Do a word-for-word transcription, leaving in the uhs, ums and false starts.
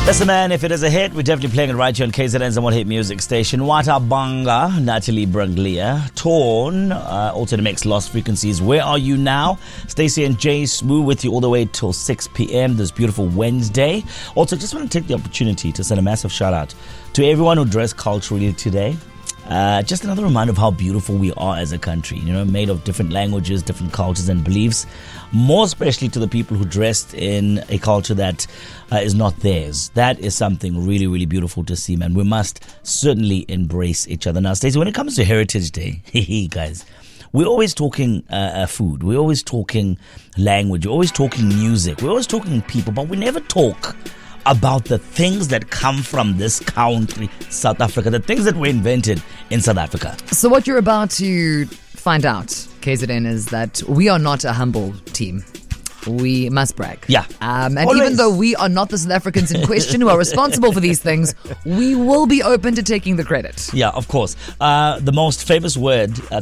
Listen, man, if it is a hit, we're definitely playing it right here on K Z N's One Hit Music Station. Wata Banga, Natalie Bruglia, Torn, uh, also the mix, Lost Frequencies. Where Are You Now? Stacey and Jay Smooth with you all the way till six p.m. this beautiful Wednesday. Also, just want to take the opportunity to send a massive shout out to everyone who dressed culturally today. Uh, just another reminder of how beautiful we are as a country, you know, made of different languages, different cultures and beliefs, more especially to the people who dressed in a culture that uh, is not theirs. That is something really, really beautiful to see, man. We must certainly embrace each other. Now, Stacey, when it comes to Heritage Day, guys, we're always talking uh, uh, food, we're always talking language, we're always talking music, we're always talking people, but we never talk about the things that come from this country, South Africa, the things that were invented in South Africa. So what you're about to find out, K Z N, is that we are not a humble team. We must brag. Yeah. Um, and Always. even though we are not the South Africans in question who are responsible for these things, we will be open to taking the credit. Yeah, of course. Uh, the most famous word uh,